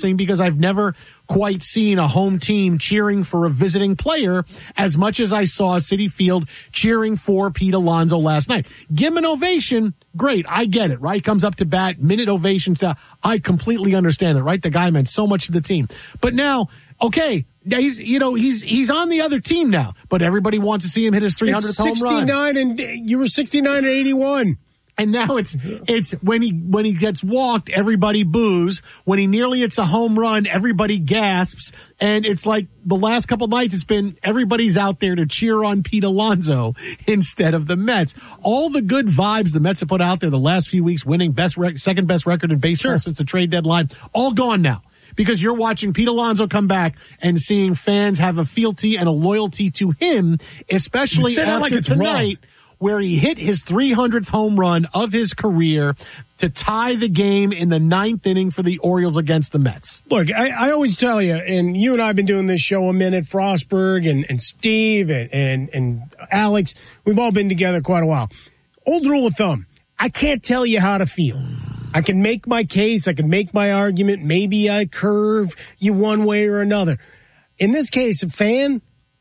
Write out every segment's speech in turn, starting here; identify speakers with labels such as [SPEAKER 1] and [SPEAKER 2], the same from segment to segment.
[SPEAKER 1] embarrassing because I've never quite seen a home team cheering for a visiting player as much as I saw Citi Field cheering for Pete Alonso last night. Give him an ovation. Great. I get it, right? Comes up to bat, minute ovation stuff. I completely understand it, right? The guy meant so much to the team. But now, okay, he's on the other team now, but everybody wants to see him hit his 300th home run.
[SPEAKER 2] 69 and you were 69 and 81.
[SPEAKER 1] And now it's when he gets walked, everybody boos. When he nearly hits a home run, everybody gasps. And it's like the last couple nights, it's been everybody's out there to cheer on Pete Alonso instead of the Mets. All the good vibes the Mets have put out there the last few weeks, winning second best record in baseball since the trade deadline, all gone now. Because you're watching Pete Alonso come back and seeing fans have a fealty and a loyalty to him, especially after tonight, where he hit his 300th home run of his career to tie the game in the 9th inning for the Orioles against the Mets.
[SPEAKER 2] Look, I always tell you, and you and I have been doing this show a minute, Frostberg and Steve and Alex, we've all been together quite a while. Old rule of thumb, I can't tell you how to feel. I can make my case, I can make my argument, maybe I curve you one way or another. In this case, a fan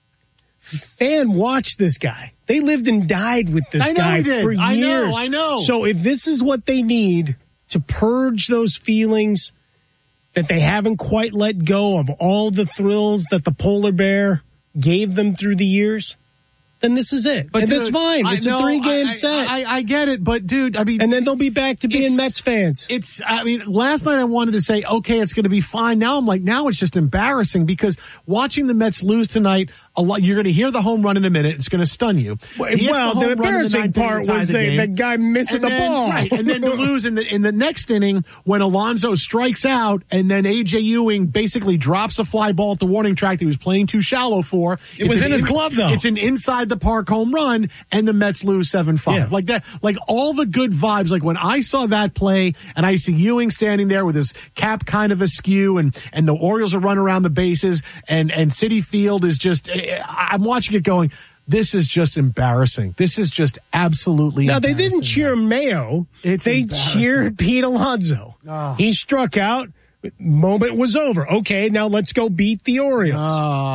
[SPEAKER 2] watched this guy. They lived and died with this guy for years.
[SPEAKER 1] I know.
[SPEAKER 2] So if this is what they need to purge those feelings that they haven't quite let go of, all the thrills that the polar bear gave them through the years, then this is it. But that's fine. It's a 3-game set.
[SPEAKER 1] I get it, but dude, I mean,
[SPEAKER 2] and then they'll be back to being Mets fans.
[SPEAKER 1] Last night I wanted to say, okay, it's going to be fine. Now I'm like, now it's just embarrassing because watching the Mets lose tonight, you're going to hear the home run in a minute. It's going to stun you.
[SPEAKER 2] Well, the embarrassing part was the guy missing the ball.
[SPEAKER 1] Right, and then to lose in the next inning when Alonso strikes out and then A.J. Ewing basically drops a fly ball at the warning track that he was playing too shallow for.
[SPEAKER 3] It was in his glove, though.
[SPEAKER 1] It's an inside the park home run, and the Mets lose 7-5.
[SPEAKER 2] Yeah.
[SPEAKER 1] Like that, like all the good vibes. Like when I saw that play and I see Ewing standing there with his cap kind of askew and the Orioles are running around the bases and Citi Field is just, I'm watching it going, this is just embarrassing. This is just absolutely embarrassing.
[SPEAKER 2] Now, they didn't cheer Mayo. They cheered Pete Alonso.
[SPEAKER 1] Oh.
[SPEAKER 2] He struck out. Moment was over. Okay, now let's go beat the Orioles.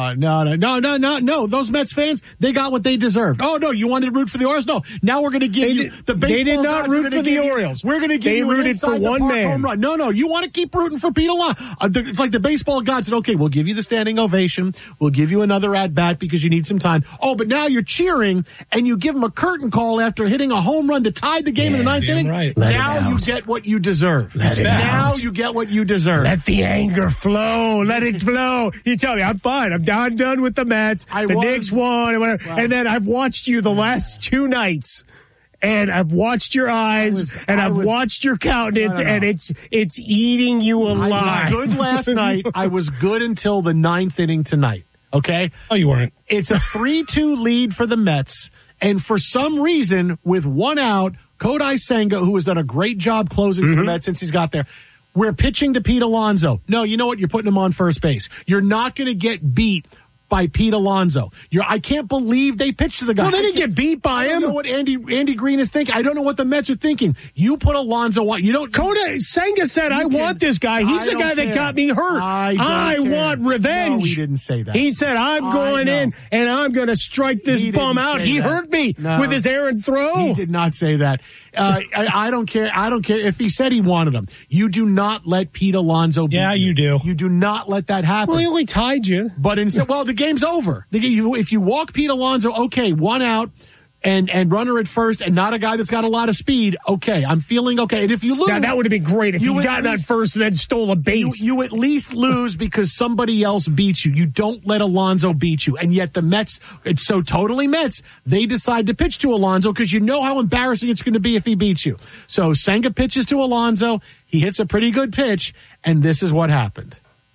[SPEAKER 1] No. Those Mets fans, they got what they deserved. Oh, no, you wanted to root for the Orioles? No. Now we're going to give you the baseball.
[SPEAKER 2] They did not root for the Orioles.
[SPEAKER 1] We're going to give you an inside the park home run. No, you want to keep rooting for Pete Alonso. It's like the baseball god said, okay, we'll give you the standing ovation. We'll give you another at-bat because you need some time. Oh, but now you're cheering and you give him a curtain call after hitting a home run to tie the game in the 9th inning.
[SPEAKER 3] Right.
[SPEAKER 1] Now you get what you deserve. Now you get what you deserve.
[SPEAKER 2] Let the anger flow. Let it flow. You tell me, I'm fine. I'm done with the Mets. The Knicks won. And whatever. Wow. And then I've watched you the last 2 nights. And I've watched your eyes. I've watched your countenance. And it's eating you alive.
[SPEAKER 1] I was good last night. I was good until the 9th inning tonight. Okay?
[SPEAKER 3] Oh, you weren't.
[SPEAKER 1] It's a 3-2 lead for the Mets. And for some reason, with 1 out, Kodai Senga, who has done a great job closing for the Mets since he's got there, we're pitching to Pete Alonso. No, you know what? You're putting him on first base. You're not going to get beat by Pete Alonso. I can't believe they pitched to the guy.
[SPEAKER 2] Well, they didn't get beat by him.
[SPEAKER 1] I don't know what Andy Green is thinking. I don't know what the Mets are thinking. You put Alonso on. You don't.
[SPEAKER 2] Kodai Senga said, I want this guy. He's the guy that got me hurt. I want revenge.
[SPEAKER 1] No, he didn't say that.
[SPEAKER 2] He said, I'm going in and I'm going to strike this bum out. He hurt me with his errant throw.
[SPEAKER 1] He did not say that. I don't care. I don't care if he said he wanted him. You do not let Pete Alonso beat you.
[SPEAKER 3] Yeah, you do.
[SPEAKER 1] You do not let that happen.
[SPEAKER 2] Well, he only tied you.
[SPEAKER 1] But instead, the game's over. If you walk Pete Alonso, okay, 1 out and runner at first and not a guy that's got a lot of speed, okay, I'm feeling okay. And if you lose...
[SPEAKER 2] Now, that would have been great if you got that first and then stole a base.
[SPEAKER 1] You at least lose because somebody else beats you. You don't let Alonso beat you. And yet the Mets, it's so totally Mets, they decide to pitch to Alonso because you know how embarrassing it's going to be if he beats you. So Senga pitches to Alonso. He hits a pretty good pitch, and this is what happened.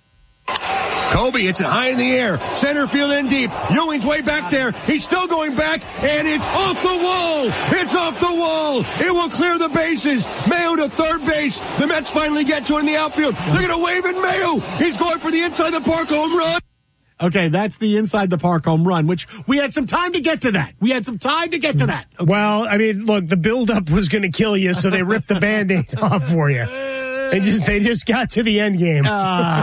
[SPEAKER 4] Kobe hits it high in the air. Center field in deep. Ewing's way back there. He's still going back, and it's off the wall. It's off the wall. It will clear the bases. Mayo to third base. The Mets finally get to it in the outfield. They're going to wave at Mayo. He's going for the inside the park home run.
[SPEAKER 1] Okay, that's the inside the park home run, which we had some time to get to that. Okay.
[SPEAKER 2] Well, I mean, look, the buildup was going to kill you, so they ripped the Band-Aid off for you. They just got to the end game.